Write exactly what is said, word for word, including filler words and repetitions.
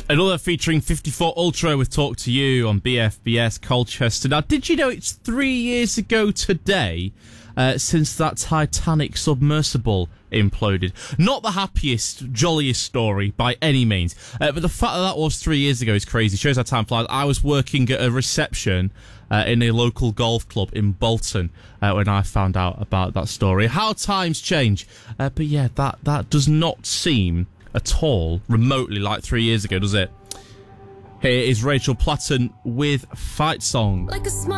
Another featuring fifty-four Ultra with Talk to You on B F B S Colchester. Now, did you know it's three years ago today uh, since that Titanic submersible imploded? Not the happiest, jolliest story by any means, uh, but the fact that that was three years ago is crazy. Shows how time flies. I was working at a reception uh, in a local golf club in Bolton uh, when I found out about that story. How times change. Uh, but yeah, that, that does not seem at all remotely like three years ago, does it? Here is Rachel Platten with Fight Song. Like a